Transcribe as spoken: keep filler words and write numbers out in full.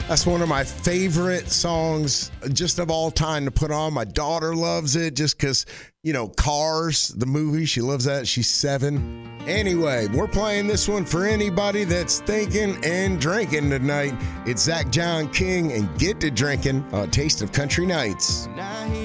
That's one of my favorite songs just of all time to put on. My daughter loves it just because, you know, Cars, the movie, she loves that. She's seven. Anyway, we're playing this one for anybody that's thinking and drinking tonight. It's Zach John King and Get to Drinking on Taste of Country Nights.